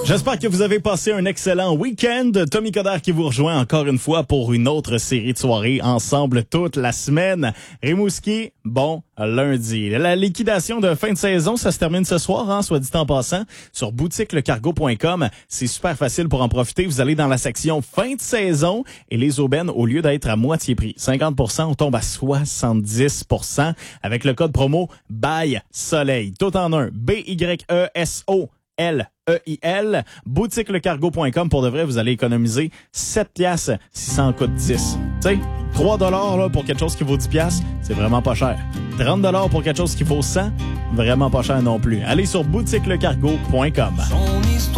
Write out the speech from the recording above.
J'espère que vous avez passé un excellent week-end. Tommy Coderre qui vous rejoint encore une fois pour une autre série de soirées ensemble toute la semaine. Rimouski, bon lundi. La liquidation de fin de saison, ça se termine ce soir, soit dit en passant, sur boutiquelecargo.com. C'est super facile pour en profiter. Vous allez dans la section fin de saison et les aubaines, au lieu d'être à moitié prix, 50%, on tombe à 70% avec le code promo BAY Soleil. Tout en un. BYESOLEIL. Boutiquelecargo.com. Pour de vrai, vous allez économiser 7 piastres si ça en coûte 10. Tu sais, 3 $ là, pour quelque chose qui vaut 10 piastres, c'est vraiment pas cher. 30 $ pour quelque chose qui vaut 100, vraiment pas cher non plus. Allez sur boutiquelecargo.com.